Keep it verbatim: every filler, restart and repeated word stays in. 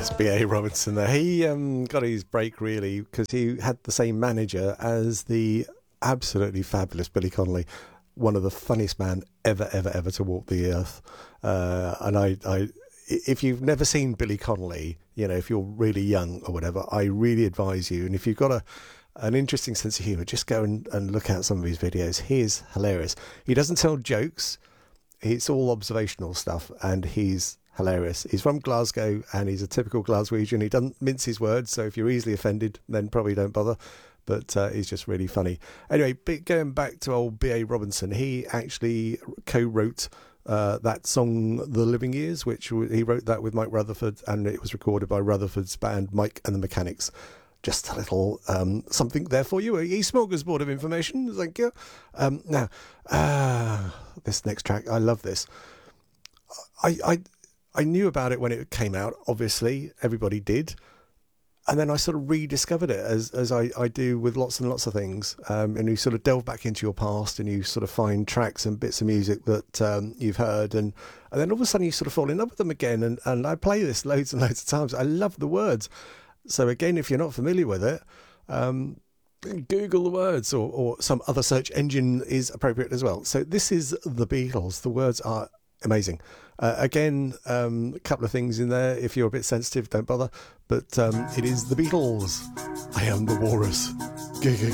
B A Robinson there. He um, got his break really because he had the same manager as the absolutely fabulous Billy Connolly, one of the funniest men ever, ever, ever to walk the earth. Uh, and I, I, if you've never seen Billy Connolly, you know, if you're really young or whatever, I really advise you. And if you've got a an interesting sense of humour, just go and, and look at some of his videos. He is hilarious. He doesn't tell jokes. It's all observational stuff, and he's hilarious. He's from Glasgow, and he's a typical Glaswegian. He doesn't mince his words, so if you're easily offended, then probably don't bother. But uh, he's just really funny. Anyway, going back to old B A Robinson, he actually co-wrote uh, that song, The Living Years, which he wrote that with Mike Rutherford, and it was recorded by Rutherford's band, Mike and the Mechanics. Just a little um, something there for you. A smorgasbord of information. Thank you. Um, now, uh, this next track, I love this. I, I I knew about it when it came out. Obviously, everybody did, and then I sort of rediscovered it as as I, I do with lots and lots of things. Um, and you sort of delve back into your past, and you sort of find tracks and bits of music that um, you've heard, and and then all of a sudden you sort of fall in love with them again. And and I play this loads and loads of times. I love the words. So again, if you're not familiar with it, um, Google the words, or, or some other search engine is appropriate as well. So this is the Beatles. The words are amazing. Uh, again, um, a couple of things in there. If you're a bit sensitive, don't bother. But um, it is the Beatles. I am the walrus. Go, go,